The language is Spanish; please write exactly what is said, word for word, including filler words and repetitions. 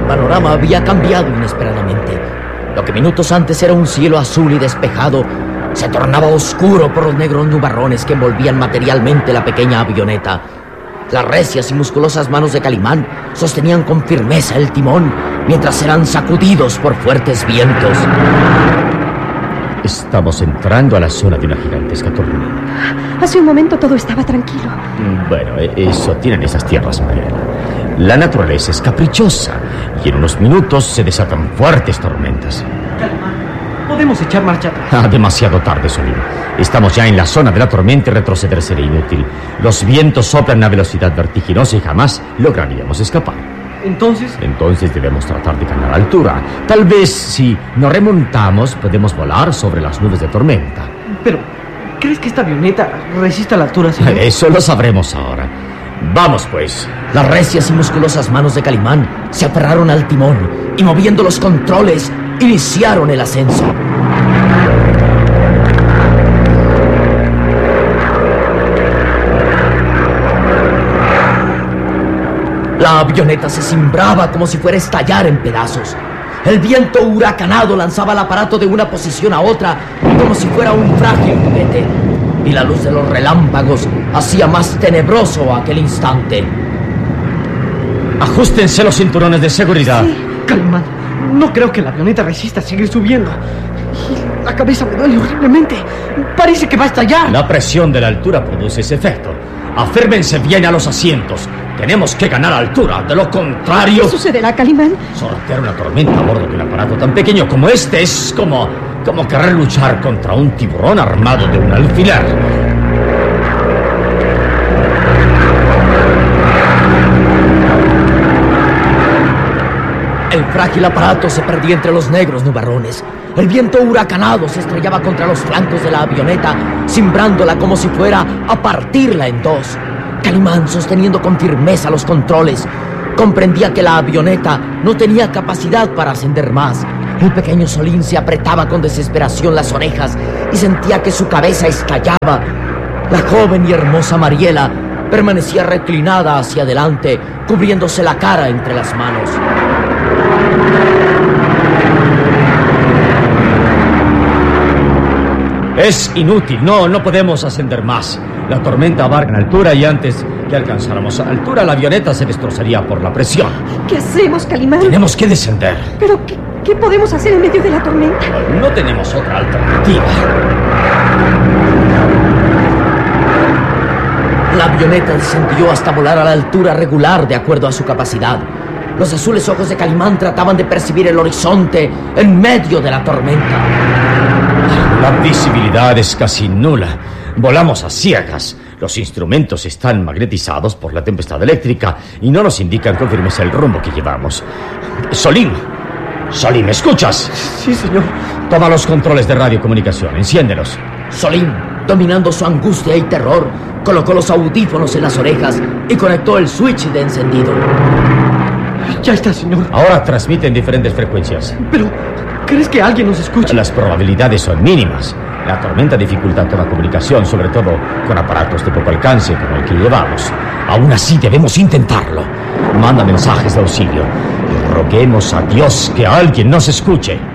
panorama había cambiado inesperadamente. Lo que minutos antes era un cielo azul y despejado se tornaba oscuro por los negros nubarrones que envolvían materialmente la pequeña avioneta. Las recias y musculosas manos de Calimán sostenían con firmeza el timón mientras eran sacudidos por fuertes vientos. Estamos entrando a la zona de una gigantesca tormenta. Hace un momento todo estaba tranquilo. Bueno, eso tienen esas tierras, Mariela. La naturaleza es caprichosa y en unos minutos se desatan fuertes tormentas. Calimán, podemos echar marcha atrás. Ah, demasiado tarde, Solín. Estamos ya en la zona de la tormenta y retroceder sería inútil. Los vientos soplan a velocidad vertiginosa y jamás lograríamos escapar. Entonces... Entonces debemos tratar de ganar altura. Tal vez si nos remontamos podemos volar sobre las nubes de tormenta. Pero, ¿crees que esta avioneta resista la altura, señor? Eso lo sabremos ahora. Vamos, pues. Las recias y musculosas manos de Calimán se aferraron al timón y, moviendo los controles, iniciaron el ascenso. La avioneta se cimbraba como si fuera a estallar en pedazos. El viento huracanado lanzaba el aparato de una posición a otra como si fuera un frágil juguete. Y la luz de los relámpagos hacía más tenebroso aquel instante. Ajustense los cinturones de seguridad. Sí. Calimán, no creo que la avioneta resista seguir subiendo. Y la cabeza me duele horriblemente. Parece que va a estallar. La presión de la altura produce ese efecto. Aférmense bien a los asientos. Tenemos que ganar altura. De lo contrario... ¿Qué sucederá, Calimán? Sortear una tormenta a bordo de un aparato tan pequeño como este es como... como querer luchar contra un tiburón armado de un alfiler. El frágil aparato se perdía entre los negros nubarrones. El viento huracanado se estrellaba contra los flancos de la avioneta, cimbrándola como si fuera a partirla en dos. Calimán, sosteniendo con firmeza los controles, comprendía que la avioneta no tenía capacidad para ascender más. El pequeño Solín se apretaba con desesperación las orejas y sentía que su cabeza estallaba. La joven y hermosa Mariela permanecía reclinada hacia adelante, cubriéndose la cara entre las manos. Es inútil, no, no podemos ascender más. La tormenta abarca en altura y antes que alcanzáramos altura, la avioneta se destrozaría por la presión. ¿Qué hacemos, Calimán? Tenemos que descender. ¿Pero qué, qué podemos hacer en medio de la tormenta? No tenemos otra alternativa. La avioneta descendió hasta volar a la altura regular de acuerdo a su capacidad. Los azules ojos de Calimán trataban de percibir el horizonte en medio de la tormenta. La visibilidad es casi nula. Volamos a ciegas. Los instrumentos están magnetizados por la tempestad eléctrica y no nos indican con firmeza el rumbo que llevamos. Solín, Solín, ¿me escuchas? Sí, señor. Toma los controles de radiocomunicación, enciéndelos. Solín, dominando su angustia y terror, colocó los audífonos en las orejas y conectó el switch de encendido. Ya está, señor. Ahora transmiten diferentes frecuencias. Pero, ¿crees que alguien nos escuche? Las probabilidades son mínimas. La tormenta dificulta toda comunicación, sobre todo con aparatos de poco alcance como el que llevamos. Aún así debemos intentarlo. Manda mensajes de auxilio y roguemos a Dios que alguien nos escuche.